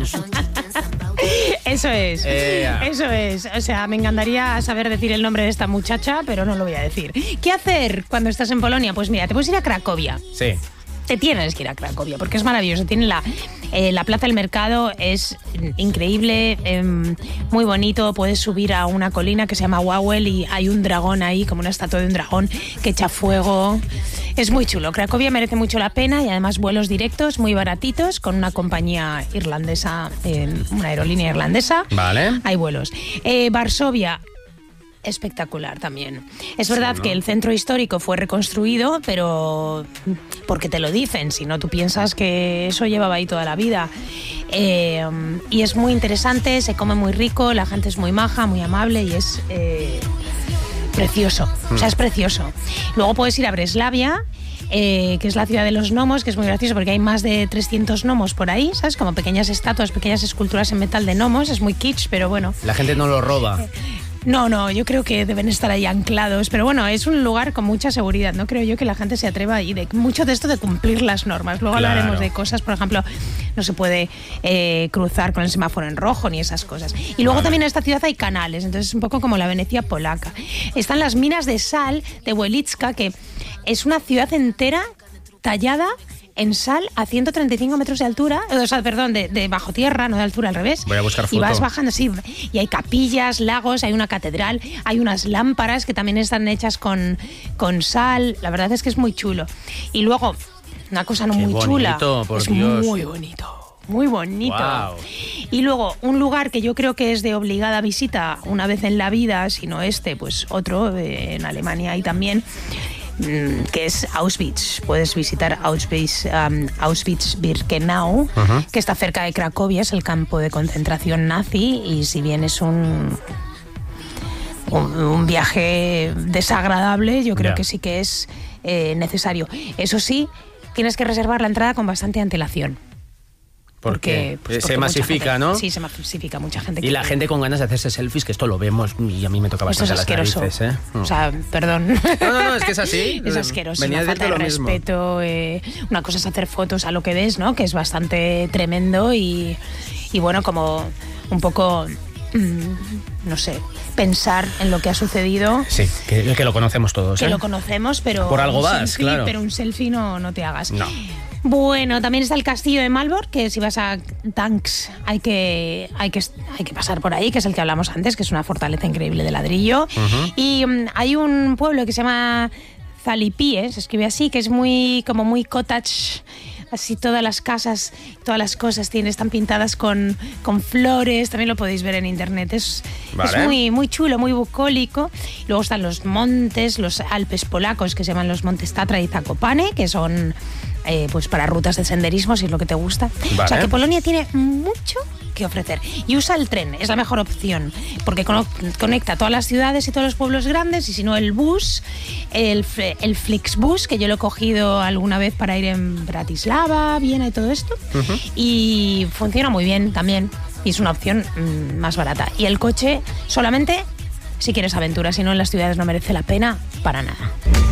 Eso es, eso es. O sea, me encantaría saber decir el nombre de esta muchacha, pero no lo voy a decir. ¿Qué hacer cuando estás en Polonia? Pues mira, te puedes ir a Cracovia. Sí. Te tienes que ir a Cracovia porque es maravilloso. Tiene la plaza del mercado, es increíble, muy bonito. Puedes subir a una colina que se llama Wawel y hay un dragón ahí, como una estatua de un dragón que echa fuego. Es muy chulo. Cracovia merece mucho la pena y además vuelos directos muy baratitos con una compañía irlandesa, una aerolínea irlandesa. Vale. Hay vuelos. Varsovia. Espectacular también. Es verdad que el centro histórico fue reconstruido, pero porque te lo dicen, si no tú piensas que eso llevaba ahí toda la vida. Y es muy interesante, se come muy rico, la gente es muy maja, muy amable y es precioso. O sea, es precioso. Luego puedes ir a Breslavia, que es la ciudad de los gnomos, que es muy gracioso porque hay más de 300 gnomos por ahí, ¿sabes? Como pequeñas estatuas, pequeñas esculturas en metal de gnomos. Es muy kitsch, pero bueno. La gente no lo roba. No, yo creo que deben estar ahí anclados, pero bueno, es un lugar con mucha seguridad, no creo yo que la gente se atreva ahí, mucho de esto de cumplir las normas. Luego hablaremos de cosas, por ejemplo, no se puede cruzar con el semáforo en rojo ni esas cosas. Y luego también en esta ciudad hay canales, entonces es un poco como la Venecia polaca. Están las minas de sal de Wieliczka, que es una ciudad entera tallada en sal a 135 metros de altura, o sea, perdón, de bajo tierra, no de altura, al revés. Voy a buscar foto. Y vas bajando, sí, y hay capillas, lagos, hay una catedral, hay unas lámparas que también están hechas con sal. La verdad es que es muy chulo. Y luego, una cosa no muy chula, por es Dios. muy bonito. Muy bonito. Wow. Y luego, un lugar que yo creo que es de obligada visita una vez en la vida, si no pues otro, en Alemania hay también, que es Auschwitz. Puedes visitar Auschwitz-Birkenau, que está cerca de Cracovia, es el campo de concentración nazi, y si bien es un viaje desagradable, yo creo que sí que es necesario. Eso sí, tienes que reservar la entrada con bastante antelación. Porque se gente, masifica, ¿no? Sí, se masifica, mucha gente. Y la gente con ganas de hacerse selfies, que esto lo vemos y a mí me toca bastante las narices, ¿eh? O sea, perdón. No, es que es así. Es asqueroso, Venía una falta de respeto. Una cosa es hacer fotos a lo que ves, ¿no? Que es bastante tremendo y bueno, como un poco, no sé, pensar en lo que ha sucedido. Sí, que lo conocemos todos, Que lo conocemos, pero por algo vas, selfie, claro. Pero un selfie no te hagas. No. Bueno, también está el castillo de Malbork, que si vas a Gdansk hay que pasar por ahí, que es el que hablamos antes, que es una fortaleza increíble de ladrillo. Y hay un pueblo que se llama Zalipie, se escribe así, que es muy cottage. Así todas las casas, todas las cosas están pintadas con flores. También lo podéis ver en internet. Es muy chulo, muy bucólico. Luego están los montes, los Alpes polacos, que se llaman los Montes Tatra y Zakopane, que son pues para rutas de senderismo, si es lo que te gusta. O sea que Polonia tiene mucho que ofrecer. Y usa el tren, es la mejor opción, porque conecta todas las ciudades y todos los pueblos grandes, y si no el bus, el Flixbus, que yo lo he cogido alguna vez para ir en Bratislava, Viena y todo esto, y funciona muy bien también, y es una opción más barata. Y el coche solamente si quieres aventura, si no en las ciudades no merece la pena para nada.